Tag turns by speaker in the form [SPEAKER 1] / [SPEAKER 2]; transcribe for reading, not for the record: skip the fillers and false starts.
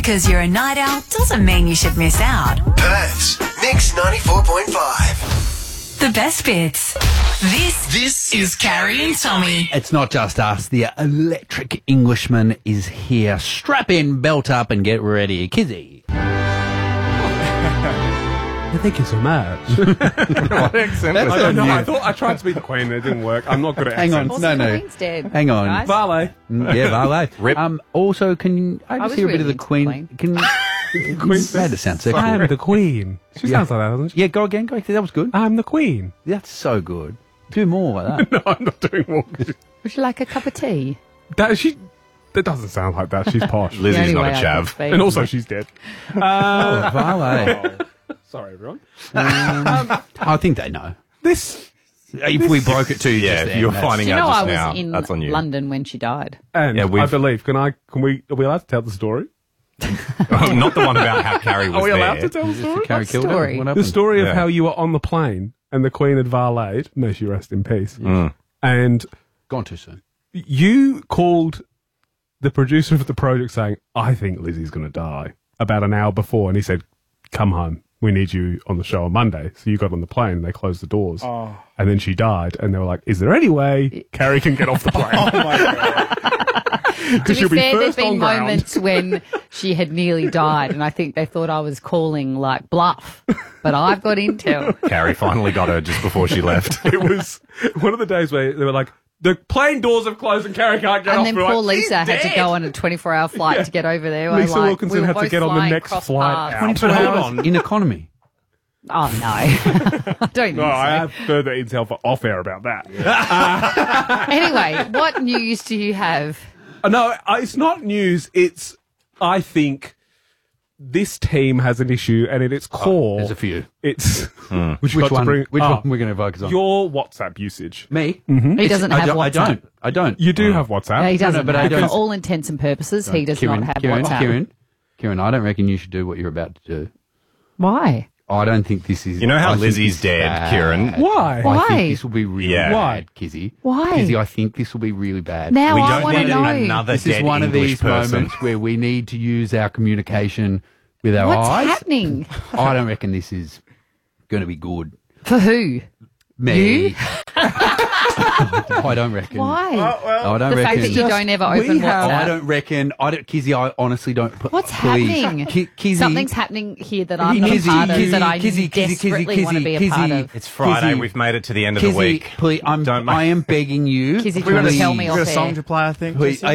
[SPEAKER 1] because you're a night owl doesn't mean you should miss out.
[SPEAKER 2] Perth's Mix 94.5.
[SPEAKER 1] The best bits. This is Carrie and Tommy.
[SPEAKER 3] It's not just us. The electric Englishman is here. Strap in, belt up, and get ready. Kizzy.
[SPEAKER 4] Thank you so much.
[SPEAKER 5] What accent was
[SPEAKER 4] I don't know.
[SPEAKER 5] that?
[SPEAKER 4] I tried to be the Queen and it didn't work. I'm not good at
[SPEAKER 3] Hang on.
[SPEAKER 4] accents.
[SPEAKER 3] No.
[SPEAKER 6] Queen's dead.
[SPEAKER 3] Hang on.
[SPEAKER 6] Guys.
[SPEAKER 4] Valet.
[SPEAKER 3] Yeah, valet.
[SPEAKER 5] Rip.
[SPEAKER 3] Also, can I just
[SPEAKER 6] was
[SPEAKER 3] hear a bit
[SPEAKER 6] really
[SPEAKER 3] of the
[SPEAKER 6] into
[SPEAKER 3] Queen? Can
[SPEAKER 4] Queen
[SPEAKER 3] that does sound sexual.
[SPEAKER 4] I am the Queen. She sounds like that, doesn't she?
[SPEAKER 3] Yeah, go again. Go. That was good.
[SPEAKER 4] I'm the Queen.
[SPEAKER 3] That's so good. Do more like that.
[SPEAKER 4] No, I'm not doing more.
[SPEAKER 6] Would you like a cup of tea?
[SPEAKER 4] That doesn't sound like that. She's posh.
[SPEAKER 5] Lizzie's
[SPEAKER 6] The only
[SPEAKER 5] not a
[SPEAKER 6] way I can
[SPEAKER 5] chav.
[SPEAKER 6] speak.
[SPEAKER 4] And also she's dead.
[SPEAKER 3] Oh, valet.
[SPEAKER 4] Sorry, everyone.
[SPEAKER 3] I think they know.
[SPEAKER 4] This
[SPEAKER 3] If we broke it to you,
[SPEAKER 5] Yeah,
[SPEAKER 3] just
[SPEAKER 5] if
[SPEAKER 3] then,
[SPEAKER 5] you were
[SPEAKER 3] that's-
[SPEAKER 5] finding
[SPEAKER 6] Do you know
[SPEAKER 5] out
[SPEAKER 6] I
[SPEAKER 5] just now,
[SPEAKER 6] was in
[SPEAKER 5] that's on you.
[SPEAKER 6] London when she died?
[SPEAKER 4] and
[SPEAKER 5] Yeah,
[SPEAKER 4] I believe. Are we allowed to tell the story?
[SPEAKER 5] Not the one about how Carrie was
[SPEAKER 4] Are we
[SPEAKER 5] there.
[SPEAKER 4] allowed to tell the story?
[SPEAKER 3] Carrie killed her?
[SPEAKER 6] story?
[SPEAKER 3] What
[SPEAKER 4] The
[SPEAKER 3] happened?
[SPEAKER 4] story of
[SPEAKER 5] Yeah.
[SPEAKER 4] how you were on the plane and the Queen had valeted, may she rest in peace, and
[SPEAKER 3] Gone too soon.
[SPEAKER 4] you called the producer of the project saying, I think Lizzie's going to die, about an hour before, and he said, come home. We need you on the show on Monday. So you got on the plane and they closed the doors. And then she died. And they were like, is there any way Carrie can get off the plane?
[SPEAKER 6] To
[SPEAKER 4] Because
[SPEAKER 6] be
[SPEAKER 4] she'll be
[SPEAKER 6] fair, there's
[SPEAKER 4] first on
[SPEAKER 6] been
[SPEAKER 4] ground.
[SPEAKER 6] moments when she had nearly died, and I think they thought I was calling like bluff, but I've got intel.
[SPEAKER 5] Carrie finally got her just before she left.
[SPEAKER 4] It was one of the days where they were like, the plane doors have closed and Carrie can't get
[SPEAKER 6] And
[SPEAKER 4] off.
[SPEAKER 6] then
[SPEAKER 4] We're
[SPEAKER 6] poor
[SPEAKER 4] like,
[SPEAKER 6] Lisa
[SPEAKER 4] "She's
[SPEAKER 6] had to
[SPEAKER 4] dead."
[SPEAKER 6] go on a 24-hour flight to get over there. We're
[SPEAKER 4] Lisa
[SPEAKER 6] like,
[SPEAKER 4] Wilkinson
[SPEAKER 6] we were
[SPEAKER 4] had to
[SPEAKER 6] both
[SPEAKER 4] get on the
[SPEAKER 6] flying
[SPEAKER 4] next
[SPEAKER 6] cross
[SPEAKER 4] flight
[SPEAKER 6] paths.
[SPEAKER 4] out.
[SPEAKER 3] 24
[SPEAKER 4] But hold
[SPEAKER 3] hours
[SPEAKER 4] on.
[SPEAKER 3] in economy.
[SPEAKER 6] Oh, no. I don't think
[SPEAKER 4] No, I
[SPEAKER 6] so.
[SPEAKER 4] have further intel for off air about that.
[SPEAKER 6] Anyway, what news do you have?
[SPEAKER 4] No, it's not news. It's, I think, this team has an issue, and at its core,
[SPEAKER 3] There's a few.
[SPEAKER 4] it's
[SPEAKER 3] Which one? Which one we're going to focus on?
[SPEAKER 4] your WhatsApp usage.
[SPEAKER 3] Me?
[SPEAKER 6] He doesn't have WhatsApp.
[SPEAKER 3] I don't.
[SPEAKER 4] You do have WhatsApp.
[SPEAKER 6] No, he doesn't.
[SPEAKER 3] but I
[SPEAKER 6] have.
[SPEAKER 3] don't.
[SPEAKER 6] For all intents and purposes, he does not have
[SPEAKER 3] Kieran,
[SPEAKER 6] WhatsApp.
[SPEAKER 3] Kieran, I don't reckon you should do what you're about to do.
[SPEAKER 6] Why?
[SPEAKER 3] I don't think this is...
[SPEAKER 5] You know how
[SPEAKER 3] I think
[SPEAKER 5] Lizzie's
[SPEAKER 3] this is
[SPEAKER 5] dead,
[SPEAKER 3] bad.
[SPEAKER 5] Kieran?
[SPEAKER 4] Why?
[SPEAKER 3] I
[SPEAKER 6] Why?
[SPEAKER 3] think this will be really
[SPEAKER 5] Yeah.
[SPEAKER 3] bad, Kizzy.
[SPEAKER 6] Why?
[SPEAKER 3] Kizzy, I think this will be really bad.
[SPEAKER 6] Now
[SPEAKER 5] We
[SPEAKER 6] I
[SPEAKER 5] don't
[SPEAKER 6] want to
[SPEAKER 5] need
[SPEAKER 6] know.
[SPEAKER 5] another
[SPEAKER 3] This is
[SPEAKER 5] dead
[SPEAKER 3] one of
[SPEAKER 5] English
[SPEAKER 3] these
[SPEAKER 5] person.
[SPEAKER 3] moments where we need to use our communication with our
[SPEAKER 6] What's
[SPEAKER 3] eyes.
[SPEAKER 6] happening?
[SPEAKER 3] I don't reckon this is going to be good.
[SPEAKER 6] For who?
[SPEAKER 3] Me.
[SPEAKER 6] You?
[SPEAKER 3] I don't reckon.
[SPEAKER 6] Why?
[SPEAKER 3] I don't
[SPEAKER 6] The fact
[SPEAKER 3] reckon.
[SPEAKER 6] that you don't ever open WhatsApp.
[SPEAKER 3] I don't reckon. Kizzy, I honestly don't.
[SPEAKER 6] What's
[SPEAKER 3] please.
[SPEAKER 6] happening?
[SPEAKER 3] Kizzy,
[SPEAKER 6] Something's happening here that I'm not
[SPEAKER 3] Kizzy,
[SPEAKER 6] a part of,
[SPEAKER 3] Kizzy,
[SPEAKER 6] that I
[SPEAKER 3] Kizzy,
[SPEAKER 6] desperately want to be a part
[SPEAKER 3] Kizzy.
[SPEAKER 6] of.
[SPEAKER 5] It's Friday.
[SPEAKER 3] Kizzy.
[SPEAKER 5] We've made it to the end of the
[SPEAKER 3] Kizzy,
[SPEAKER 5] week.
[SPEAKER 3] please,
[SPEAKER 5] Don't make-
[SPEAKER 3] I am begging you.
[SPEAKER 6] Kizzy,
[SPEAKER 3] please,
[SPEAKER 6] tell me
[SPEAKER 7] We've got
[SPEAKER 6] off
[SPEAKER 7] a song
[SPEAKER 6] air.
[SPEAKER 7] to play, I think.
[SPEAKER 3] Please,
[SPEAKER 7] Jesse.